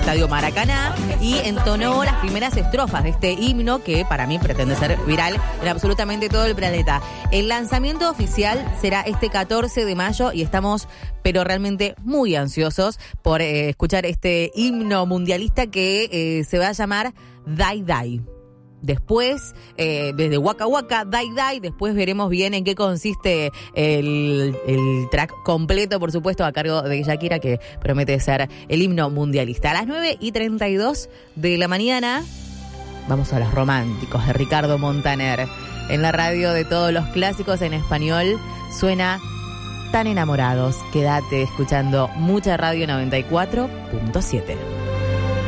Estadio Maracaná y entonó las primeras estrofas de este himno que para mí pretende ser viral en absolutamente todo el planeta. El lanzamiento oficial será este 14 de mayo y estamos pero realmente muy ansiosos por escuchar este himno mundialista que se va a llamar Dai Dai. Después, desde Waka Waka, Dai Dai, después veremos bien en qué consiste el track completo, por supuesto, a cargo de Shakira, que promete ser el himno mundialista. A las 9:32 de la mañana, vamos a los románticos de Ricardo Montaner. En la radio de todos los clásicos en español suena Tan Enamorados. Quédate escuchando Mucha Radio 94.7.